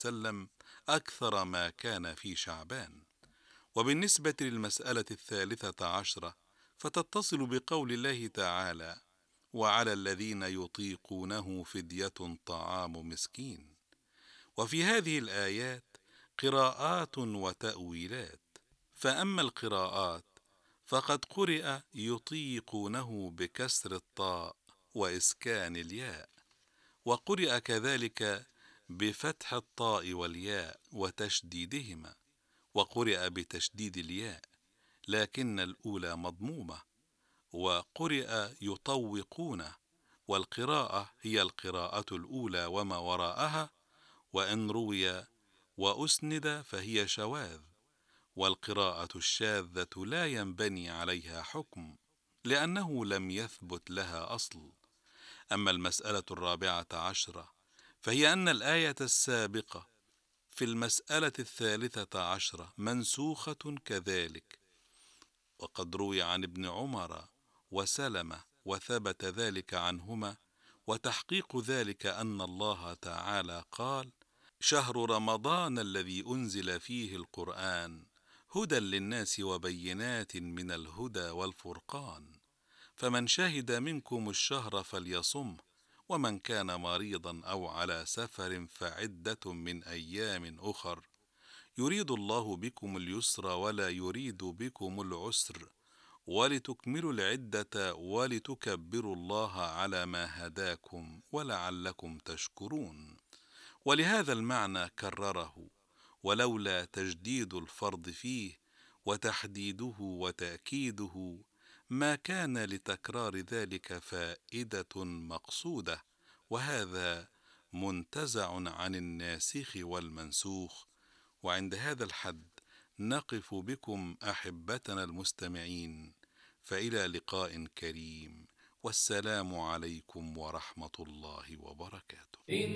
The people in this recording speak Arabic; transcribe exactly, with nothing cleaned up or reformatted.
وسلم أكثر ما كان في شعبان. وبالنسبة للمسألة الثالثة عشرة فتتصل بقول الله تعالى: وعلى الذين يطيقونه فدية طعام مسكين. وفي هذه الآيات قراءات وتأويلات. فأما القراءات فقد قرئ يطيقونه بكسر الطاء وإسكان الياء، وقرئ كذلك بفتح الطاء والياء وتشديدهما، وقرئ بتشديد الياء لكن الأولى مضمومة، وقرئ يطوقونه، والقراءة هي القراءة الأولى وما وراءها، وإن روي وأسند فهي شواذ، والقراءة الشاذة لا ينبني عليها حكم لأنه لم يثبت لها أصل. أما المسألة الرابعة عشرة فهي أن الآية السابقة في المسألة الثالثة عشرة منسوخة كذلك، وقد روي عن ابن عمر وسلمة وثبت ذلك عنهما، وتحقيق ذلك أن الله تعالى قال: شهر رمضان الذي أنزل فيه القرآن هدى للناس وبينات من الهدى والفرقان، فمن شهد منكم الشهر فليصمه، ومن كان مريضا أو على سفر فعدة من أيام أخر، يريد الله بكم اليسر ولا يريد بكم العسر، ولتكملوا العدة ولتكبروا الله على ما هداكم ولعلكم تشكرون. ولهذا المعنى كرره، ولولا تجديد الفرض فيه وتحديده وتأكيده ما كان لتكرار ذلك فائدة مقصودة، وهذا منتزع عن الناسخ والمنسوخ. وعند هذا الحد نقف بكم أحبتنا المستمعين، فإلى لقاء كريم، والسلام عليكم ورحمة الله وبركاته.